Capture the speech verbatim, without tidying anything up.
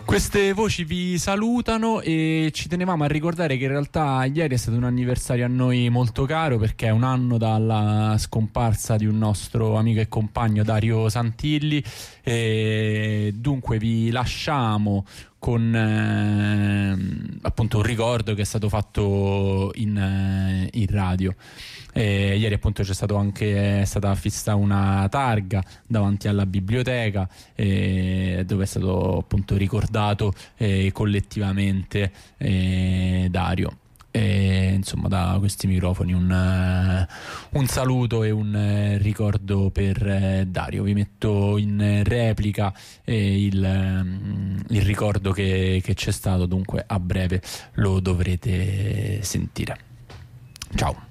Queste voci vi salutano e ci tenevamo a ricordare che in realtà ieri è stato un anniversario a noi molto caro, perché è un anno dalla scomparsa di un nostro amico e compagno, Dario Santilli, e dunque vi lasciamo con eh, appunto un ricordo che è stato fatto in, eh, in radio. E ieri appunto c'è stato anche è stata fissa una targa davanti alla biblioteca, eh, dove è stato appunto ricordato eh, collettivamente eh, Dario. E, insomma, da questi microfoni un, uh, un saluto e un uh, ricordo per uh, Dario. Vi metto in replica eh, il, um, il ricordo che, che c'è stato, dunque a breve lo dovrete sentire. Ciao.